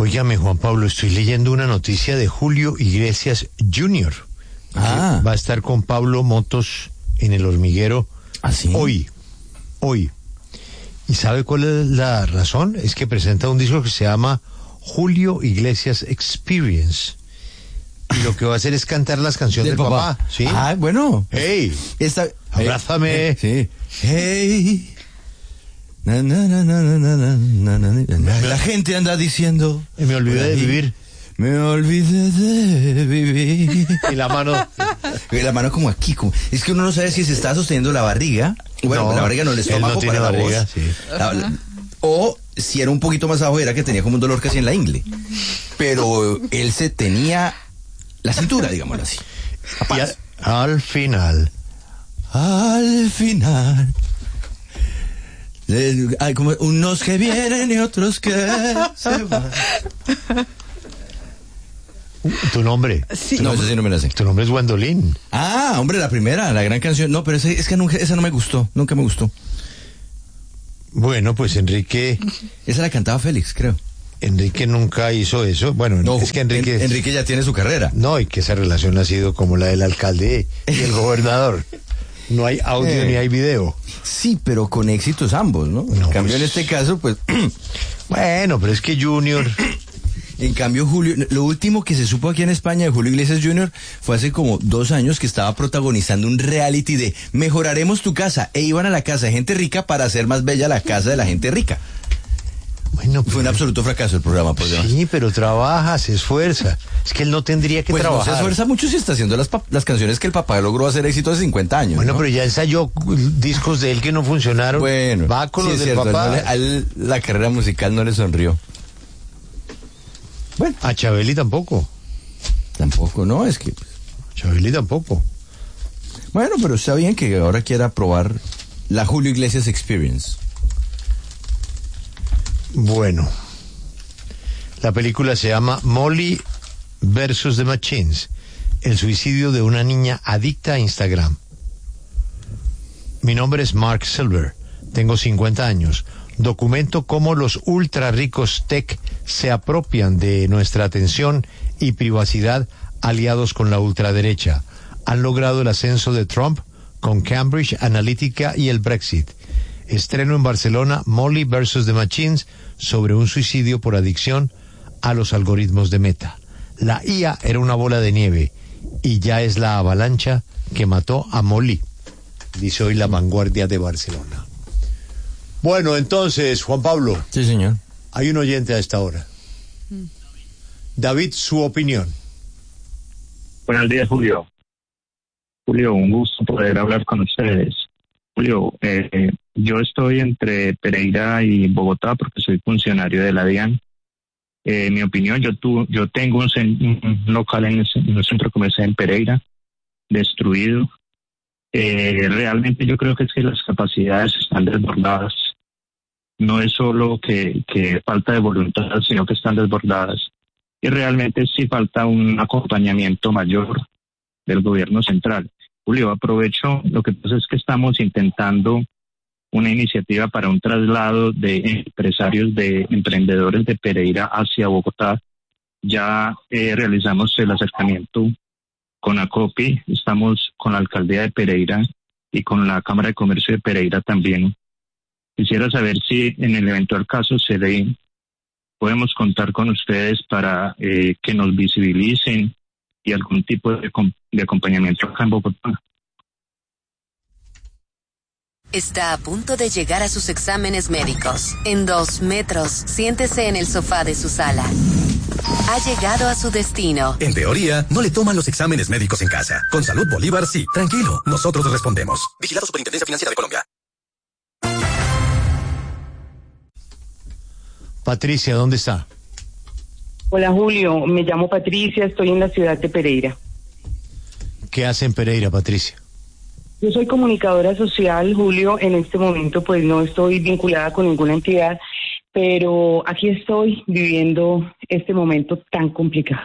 Óigame, Juan Pablo, estoy leyendo una noticia de Julio Iglesias Jr. Va a estar con Pablo Motos en El Hormiguero. ¿Ah, sí? Hoy. ¿Y sabe cuál es la razón? Es que presenta un disco que se llama Julio Iglesias Experience. Y lo que va a hacer es cantar las canciones del papá. ¿Sí? Ah, bueno. ¡Hey! Abrázame. Sí. ¡Hey! Na, na, na, na, na, na, na, na. La gente anda diciendo... Me olvidé de vivir. Me olvidé de vivir. Y la mano... La mano como aquí. Es que uno no sabe si se está sosteniendo la barriga. Bueno, no, la barriga no, el estómago, él no tiene para barriga, la voz. sí. O si era un poquito más abajo, era que tenía como un dolor casi en la ingle. Pero él se tenía la cintura, digámoslo así. Y al final... Hay como unos que vienen y otros que se van. ¿Tu nombre? Sí. No, ese sí no me la sé. Tu nombre es Gwendolyn. Ah, hombre, la primera, la gran canción. No, pero es que nunca, esa no me gustó, nunca me gustó. Bueno, pues Enrique Esa la cantaba Félix, creo. Enrique nunca hizo eso. Bueno, No, es que Enrique ya tiene su carrera. No, y que esa relación ha sido como la del alcalde y el gobernador. No hay audio ni hay video. Sí, pero con éxitos ambos, ¿no? No, En cambio, pues... en este caso, pues... Bueno, pero es que Junior... En cambio, Julio, lo último que se supo aquí en España de Julio Iglesias Jr. fue hace como 2 años que estaba protagonizando un reality de mejoraremos tu casa, e iban a la casa de gente rica para hacer más bella la casa de la gente rica. Bueno, Fue un absoluto fracaso el programa, por demás. Sí, pero trabaja, se esfuerza. Es que él no tendría que Pues trabajar. no se esfuerza mucho si está haciendo las canciones que el papá logró hacer éxito hace 50 años. Bueno, ¿no? pero ya ensayó discos de él que no funcionaron. Bueno, va con sí, los es del cierto, papá. a él la carrera musical no le sonrió. Bueno, A Chabeli tampoco. tampoco, ¿no? Es que... Chabeli tampoco. Bueno, pero está bien que ahora quiera probar la Julio Iglesias Experience. Bueno. La película se llama Molly versus The Machines. El suicidio de una niña adicta a Instagram. Mi nombre es Mark Silver. Tengo 50 años. Documento cómo los ultra ricos tech se apropian de nuestra atención y privacidad aliados con la ultraderecha. Han logrado el ascenso de Trump con Cambridge Analytica y el Brexit. Estreno en Barcelona Molly vs. The Machines sobre un suicidio por adicción a los algoritmos de Meta. La IA era una bola de nieve y ya es la avalancha que mató a Molly, dice hoy La Vanguardia de Barcelona. Bueno, entonces, Juan Pablo. Sí, señor. Hay un oyente a esta hora. David, su opinión. Buenos días, Julio. Julio, un gusto poder hablar con ustedes. Julio, yo estoy entre Pereira y Bogotá porque soy funcionario de la DIAN. Mi opinión, yo tengo un local en un centro comercial en Pereira, destruido. Realmente yo creo que es que las capacidades están desbordadas. No es solo que falta de voluntad, sino que están desbordadas. Y realmente sí falta un acompañamiento mayor del gobierno central. Julio, aprovecho, lo que pasa es que estamos intentando una iniciativa para un traslado de emprendedores de Pereira hacia Bogotá. Ya realizamos el acercamiento con ACOPI, estamos con la alcaldía de Pereira y con la Cámara de Comercio de Pereira también. Quisiera saber si en el eventual caso se dé, podemos contar con ustedes para que nos visibilicen y algún tipo de acompañamiento acá en Bogotá. Está a punto de llegar a sus exámenes médicos. En 2 metros, siéntese en el sofá de su sala. Ha llegado a su destino. En teoría, no le toman los exámenes médicos en casa. Con Salud Bolívar, sí. Tranquilo, nosotros respondemos. Vigilado Superintendencia Financiera de Colombia. Patricia, ¿dónde está? Hola Julio, me llamo Patricia, estoy en la ciudad de Pereira. ¿Qué hace en Pereira, Patricia? Yo soy comunicadora social, Julio, en este momento pues no estoy vinculada con ninguna entidad, pero aquí estoy viviendo este momento tan complicado.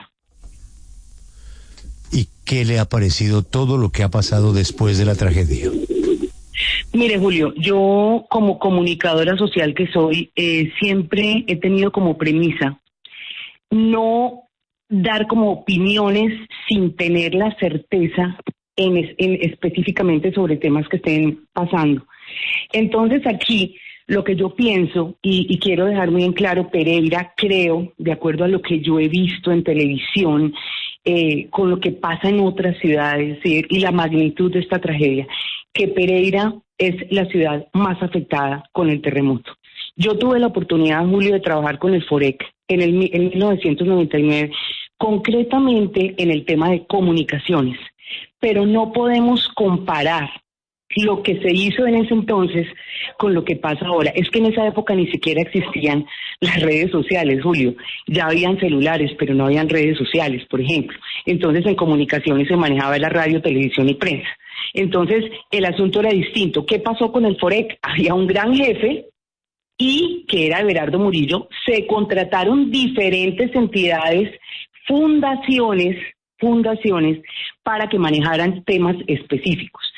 ¿Y qué le ha parecido todo lo que ha pasado después de la tragedia? Mire, Julio, yo como comunicadora social que soy, siempre he tenido como premisa no dar como opiniones sin tener la certeza en específicamente sobre temas que estén pasando. Entonces aquí lo que yo pienso, y quiero dejar muy en claro, Pereira, creo, de acuerdo a lo que yo he visto en televisión, con lo que pasa en otras ciudades y la magnitud de esta tragedia, que Pereira es la ciudad más afectada con el terremoto. Yo tuve la oportunidad, Julio, de trabajar con el FOREC en 1999, concretamente en el tema de comunicaciones, pero no podemos comparar lo que se hizo en ese entonces con lo que pasa ahora. Es que en esa época ni siquiera existían las redes sociales, Julio. Ya habían celulares, pero no habían redes sociales, por ejemplo. Entonces en comunicaciones se manejaba la radio, televisión y prensa. Entonces el asunto era distinto. ¿Qué pasó con el FOREC? Había un gran jefe, y que era Everardo Murillo. Se contrataron diferentes entidades, fundaciones para que manejaran temas específicos.